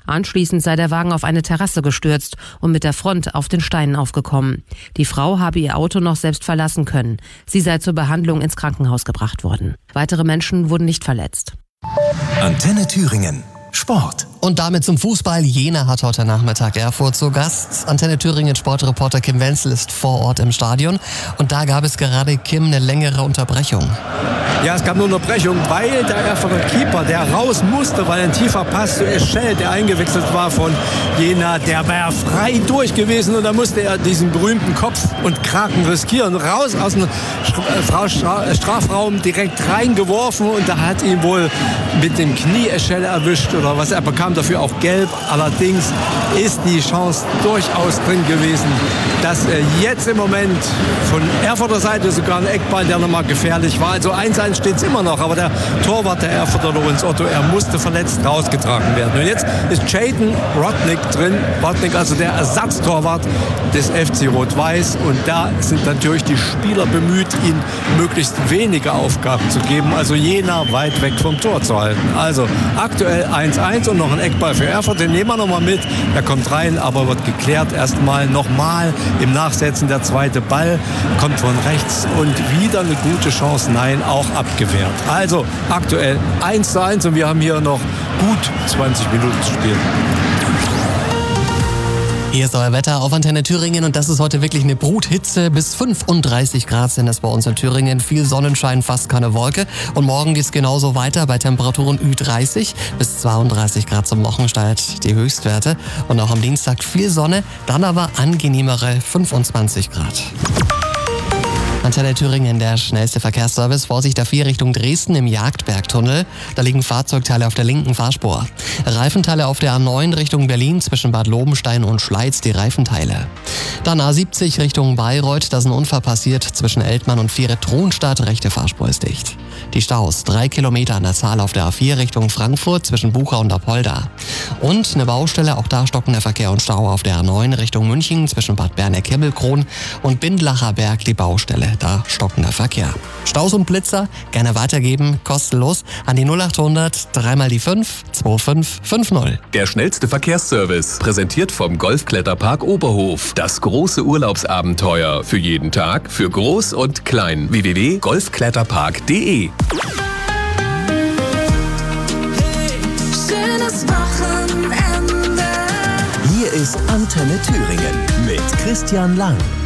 Anschließend sei der Wagen auf eine Terrasse gestürzt und mit der Front auf den Steinen aufgekommen. Die Frau habe ihr Auto noch selbst verlassen können. Sie sei zur Behandlung ins Krankenhaus gebracht worden. Weitere Menschen wurden nicht verletzt. Antenne Thüringen. Sport. Und damit zum Fußball. Jena hat heute Nachmittag Erfurt zu Gast. Antenne Thüringen Sportreporter Kim Wenzel ist vor Ort im Stadion. Und da gab es gerade, Kim, eine längere Unterbrechung. Ja, es gab eine Unterbrechung, weil der Erfurter Keeper, der raus musste, weil ein tiefer Pass zu Eschel, der eingewechselt war von Jena, der war ja frei durch gewesen. Und da musste er diesen berühmten Kopf und Kraken riskieren. Raus aus dem Strafraum, direkt reingeworfen. Und da hat ihn wohl mit dem Knie Eschel erwischt oder was. Er bekam dafür auch gelb. Allerdings ist die Chance durchaus drin gewesen, dass er jetzt im Moment von Erfurter Seite sogar ein Eckball, der nochmal gefährlich war. Also 1-1 steht es immer noch, aber der Torwart der Erfurter, Lorenz Otto, er musste verletzt rausgetragen werden. Und jetzt ist Jayden Rodnick drin. Rodnick, also der Ersatztorwart des FC Rot-Weiß. Und da sind natürlich die Spieler bemüht, ihm möglichst wenige Aufgaben zu geben. Also Jena weit weg vom Tor zu halten. Also aktuell 1-1 und noch ein Eckball für Erfurt. Den nehmen wir nochmal mit. Er kommt rein, aber wird geklärt. Erstmal nochmal im Nachsetzen der zweite Ball. Kommt von rechts und wieder eine gute Chance. Nein, auch abgewehrt. Also aktuell 1-1 und wir haben hier noch gut 20 Minuten zu spielen. Hier ist euer Wetter auf Antenne Thüringen und das ist heute wirklich eine Bruthitze. Bis 35 Grad sind es bei uns in Thüringen. Viel Sonnenschein, fast keine Wolke. Und morgen geht es genauso weiter bei Temperaturen Ü30 bis 32 Grad zum Wochenstart die Höchstwerte. Und auch am Dienstag viel Sonne, dann aber angenehmere 25 Grad. Antenne Thüringen, der schnellste Verkehrsservice. Vorsicht A4 Richtung Dresden im Jagdbergtunnel. Da liegen Fahrzeugteile auf der linken Fahrspur. Reifenteile auf der A9 Richtung Berlin zwischen Bad Lobenstein und Schleiz, die Reifenteile. Dann A70 Richtung Bayreuth, da ist ein Unfall passiert zwischen Eltmann und Viere-Tronstadt. Rechte Fahrspur ist dicht. Die Staus, 3 Kilometer an der Zahl auf der A4 Richtung Frankfurt zwischen Bucha und Apolda. Und eine Baustelle, auch da stockender Verkehr und Stau auf der A9 Richtung München zwischen Bad Berneck-Himmelkron und Bindlacher Berg, die Baustelle. Da stockender Verkehr. Staus und Blitzer gerne weitergeben, kostenlos an die 0800 3 mal die 5 2550. Der schnellste Verkehrsservice, präsentiert vom Golfkletterpark Oberhof. Das große Urlaubsabenteuer für jeden Tag, für groß und klein. www.golfkletterpark.de. Schönes Wochenende. Hier ist Antenne Thüringen mit Christian Lang.